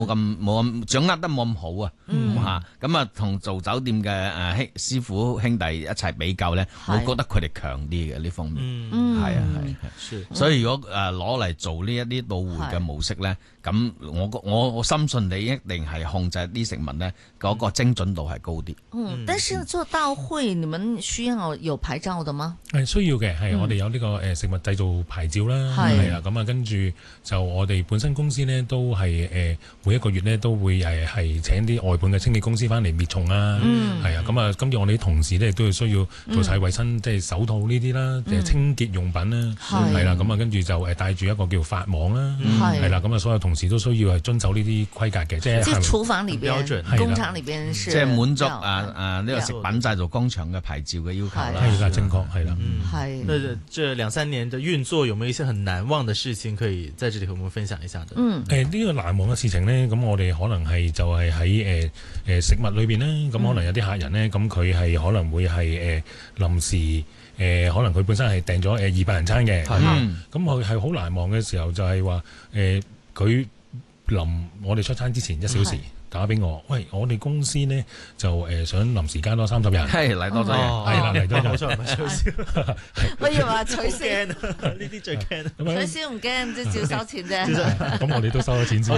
冇咁掌握得冇咁好啊，咁啊同做酒店嘅師傅兄弟一齊比較咧，我覺得佢哋強啲嘅呢方面，係啊係，所以如果攞嚟做呢一啲到會嘅模式咧，咁我深信你一定係控制啲食物咧嗰個精準度係高啲。 但是做到會，你們需要有牌照的嗎？ 係需要嘅，係我哋有呢個食物製造牌照啦，係啊，咁啊跟住就我哋本身公司咧都係每一個月咧都會係請啲外判嘅清潔公司翻嚟滅蟲啊，係啊，咁啊跟住我哋啲同事咧都要需要做晒衞生，即係手套呢啲啦，清潔用品啦，係啦，咁啊跟住就帶住一個叫髮網啦，係啦，咁啊所有同事都需要係遵守呢啲規格嘅，即係廚房裏邊、工廠裏邊是即係滿足呢個食品製造工廠嘅牌照嘅要求啦， 係啦，正確係啦， 係。 那這2-3年的運作有沒有一些很難忘的事情可以在這裡和我們分享一下的？ 呢個難忘嘅事情呢，咁我哋可能係就係喺食物裏邊呢，咁可能有啲客人呢，咁佢係可能會係臨時可能佢本身係訂咗200人餐嘅，咁佢係好難忘嘅時候就係話佢臨我哋出餐之前1小時。打俾我，喂，我哋公司呢就想臨時加多30人， 係嚟多咗人， 係啦嚟多咗， 冇錯唔係取消， 我以為話取消， 呢啲最驚， 取消唔驚，即係照收錢啫。 咁我哋都收咗錢先，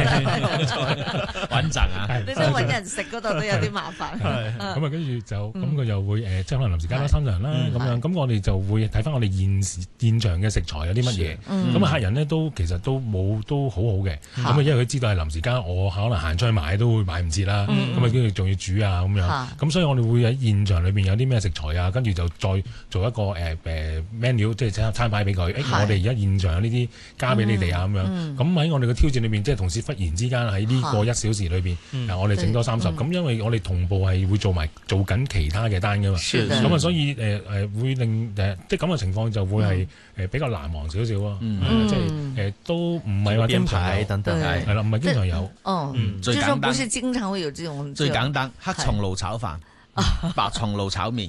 穩陣啊！ 你想揾人食嗰度都有啲麻煩。 咁啊，跟住就咁佢又會即係可能臨時加多30人啦，咁樣，咁我哋就會睇翻我哋現場嘅食材有啲乜嘢，咁啊客人呢都其實都好好嘅，咁啊因為佢知道係臨時加，我可能行出去買都會買唔切啦，咁啊跟住仲要煮啊咁樣，咁所以我哋會喺現場裏邊有啲咩食材啊，跟住就再做一個menu， 即係餐牌俾佢，我哋而家現場有呢啲加俾你哋啊咁樣，咁喺我哋嘅挑戰裏邊，即係同事忽然之間喺呢個1小時裏邊，我哋整多30，咁因為我哋同步係會做緊其他嘅單噶嘛，咁啊所以會令即係咁嘅情況就會係比較難忘少少咯，即係都唔係話經常等等係啦，唔係經常有， 最簡單不是經常會有這種最簡單黑松露炒飯、白松露炒麵，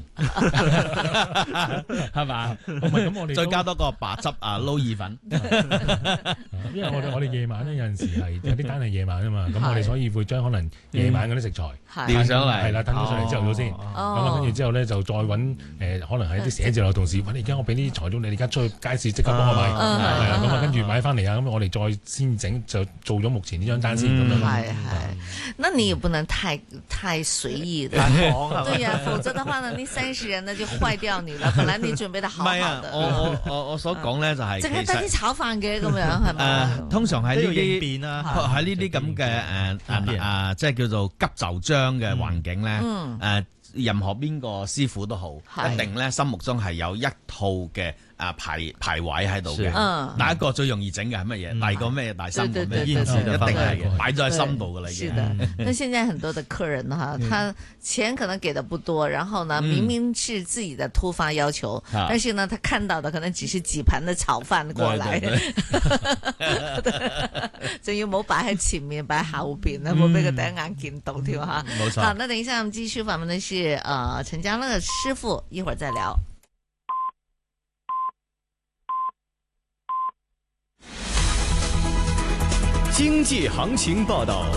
係嘛？ 咁我哋再加多個白汁撈意粉。 因為我哋夜晚咧有陣時係有啲單係夜晚啊嘛，咁我哋所以會將可能夜晚嗰啲食材調上嚟， 係啦，等咗上嚟朝頭早先，咁啊跟住之後咧就再揾可能係啲寫字樓同事，喂，你而家我俾啲材料你，而家出去街市即刻幫我買，係啦，咁啊跟住買翻嚟啊，咁我哋再先整就做咗目前呢張單先咁樣。 係，那你也不能太隨意的，對呀，否則的話呢，呢30人呢就壞掉你了。本來你準備得好好的。唔係啊， 我所講咧就係淨係得啲炒飯嘅咁樣係咪？ 通常喺呢啲變啦， 喺呢啲咁嘅即係叫做急就章嘅環境咧，任何邊個師傅都好，一定咧心目中係有一套嘅排位喺度嘅。第一個最容易整嘅係乜嘢？第二個咩？第三個咩？一定係嘅，擺咗喺心度噶啦已經。 是的，那現在很多的客人哈，他錢可能給的不多，然後呢，明明是自己的突發要求，但是呢，他看到的可能只是幾盤的炒飯過來，仲要冇擺喺前面，擺喺後邊，冇俾佢第一眼見到添哈。 冇錯。 好，那等一下我們繼續訪問的是陳家樂師傅，一會兒再聊。 經濟行情報道。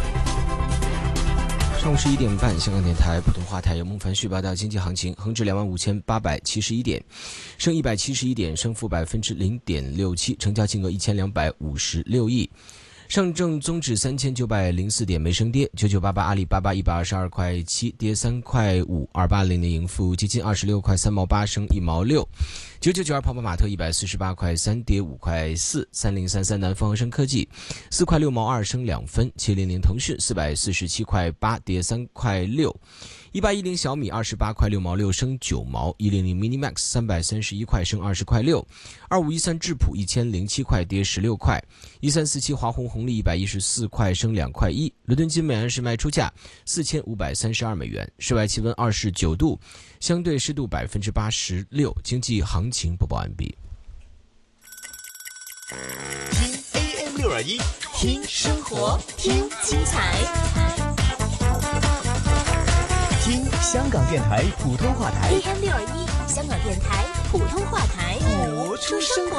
上午11點半，香港電台普通話台由孟凡旭報道經濟行情，恒指25,871點，升171點，升幅0.67%，成交金額1256億。上證綜指3904點沒升跌，9988阿里巴巴122塊7跌3塊5，2800的盈富基金26塊3毛8升1毛6，9992泡泡瑪特148塊3跌5塊4，3033南方恒生科技4塊6毛2升2分，700騰訊447塊8跌3塊6，1810小米28塊6毛6升9毛，100 Minimax 331塊升20塊6，2513智普1007塊跌16塊，1347華虹紅利114塊升2塊1，倫敦金每安士賣出價4532美元，室外氣溫29度，相對濕度86%。經濟行情播報完畢。 聽 AM 621，聽生活，聽精彩。聽香港電台普通話台 AM 621，香港電台普通話台， 活出生活。